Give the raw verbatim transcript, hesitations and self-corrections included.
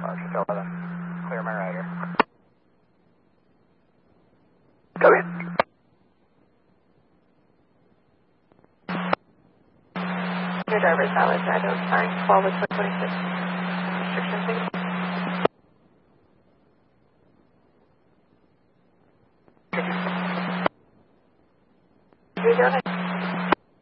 Ocean eleven. Clear my rider. Go ahead. Your driver's valid, drive out sign twelve with twenty-six. Restrictions